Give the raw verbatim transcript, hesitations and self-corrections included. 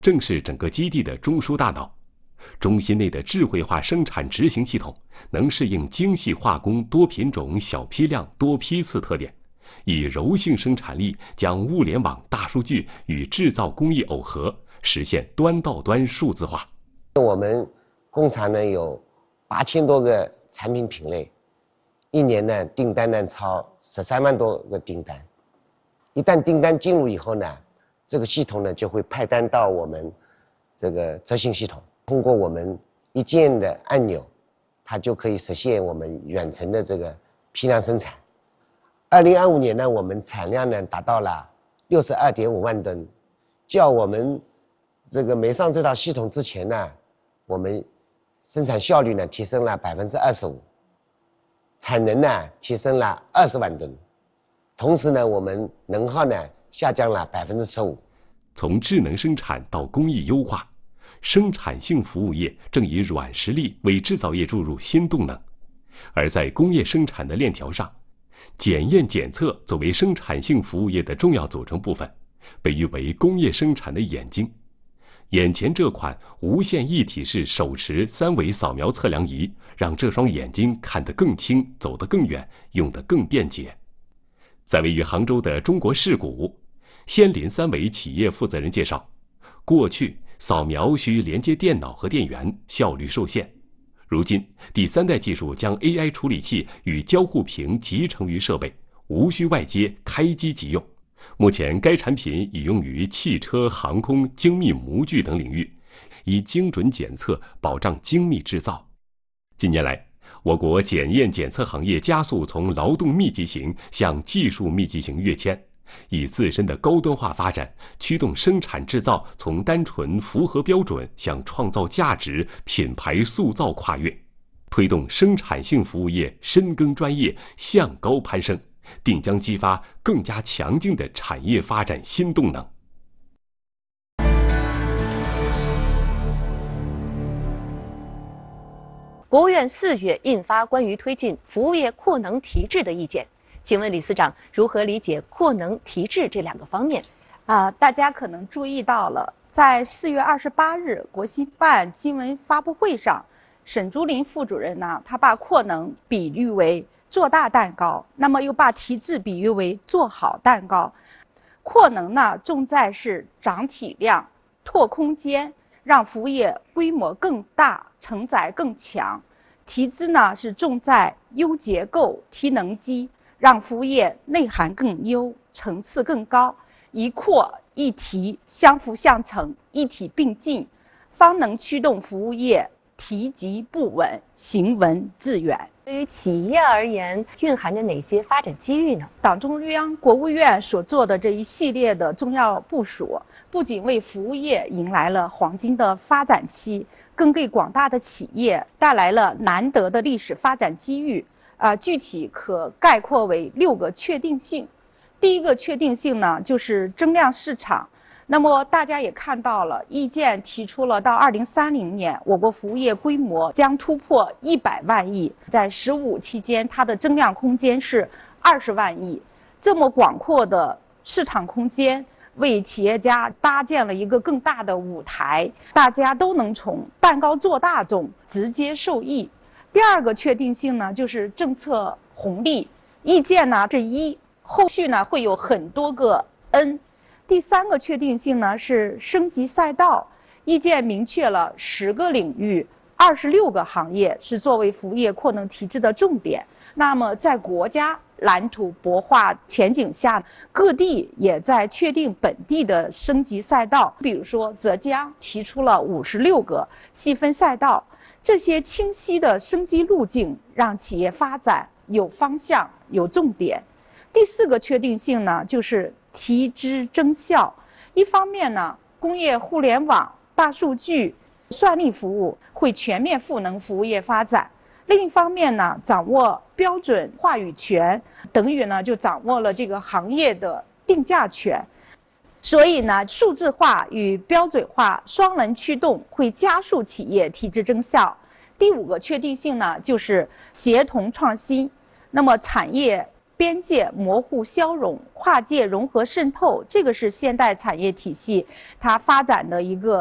正是整个基地的中枢大脑。中心内的智慧化生产执行系统能适应精细化工、多品种、小批量、多批次特点，以柔性生产力将物联网、大数据与制造工艺耦合，实现端到端数字化。 我们工厂呢有八千多个产品品类，一年呢订单呢超十三万多个订单。一旦订单进入以后呢，这个系统呢就会派单到我们这个执行系统，通过我们一键的按钮，它就可以实现我们远程的这个批量生产。二零二五年呢，我们产量呢达到了六十二点五万吨，较我们这个没上这套系统之前呢，我们生产效率呢提升了百分之二十五，产能呢提升了二十万吨，同时呢，我们能耗呢下降了百分之十五。 从智能生产到工艺优化，生产性服务业正以软实力为制造业注入新动能。而在工业生产的链条上，检验检测作为生产性服务业的重要组成部分，被誉为工业生产的眼睛。眼前这款无线一体式手持三维扫描测量仪，让这双眼睛看得更清，走得更远，用得更便捷。在位于杭州的中国视谷，仙林三维企业负责人介绍，过去扫描需连接电脑和电源，效率受限。如今，第三代技术将 A I 处理器与交互屏集成于设备，无需外接，开机即用。目前，该产品已用于汽车、航空、精密模具等领域，以精准检测保障精密制造。近年来，我国检验检测行业加速从劳动密集型向技术密集型跃迁，以自身的高端化发展，驱动生产制造从单纯符合标准向创造价值、品牌塑造跨越，推动生产性服务业深耕专业，向高攀升，定将激发更加强劲的产业发展新动能。 国务院四月印发关于推进服务业扩能提质的意见，请问李司长如何理解扩能提质这两个方面？ 啊、呃，大家可能注意到了，在四月二十八日国新办新闻发布会上，沈竹林副主任呢，他把扩能比喻为做大蛋糕，那么又把提质比喻为做好蛋糕。扩能呢，重在是涨体量、拓空间，让服务业规模更大、承载更强。提质呢，是重在优结构、提能机，让服务业内涵更优、层次更高。一扩一提，相辅相成，一体并进，方能驱动服务业提级不稳，行稳致远。 对于企业而言，蕴含着哪些发展机遇呢？ 党中央、国务院所做的这一系列的重要部署，不仅为服务业迎来了黄金的发展期，更给广大的企业带来了难得的历史发展机遇。啊、呃，具体可概括为六个确定性。第一个确定性呢，就是增量市场。那么大家也看到了，意见提出了到二零三零年，我国服务业规模将突破一百万亿，在“十五”期间，它的增量空间是二十万亿。这么广阔的市场空间，为企业家搭建了一个更大的舞台，大家都能从蛋糕做大中直接受益。第二个确定性呢，就是政策红利。意见呢是一，后续呢会有很多个 N。第三个确定性呢是升级赛道，意见明确了十个领域、二十六个行业是作为服务业扩能提质的重点。那么在国家蓝图擘画前景下，各地也在确定本地的升级赛道。比如说浙江提出了五十六个细分赛道，这些清晰的升级路径让企业发展有方向、有重点。第四个确定性呢，就是提质增效。一方面呢，工业互联网、大数据、算力服务会全面赋能服务业发展；另一方面呢，掌握标准话语权，等于呢就掌握了这个行业的定价权。所以呢，数字化与标准化双轮驱动会加速企业提质增效。第五个确定性呢，就是协同创新。那么产业边界模糊消融、跨界融合渗透，这个是现代产业体系它发展的一个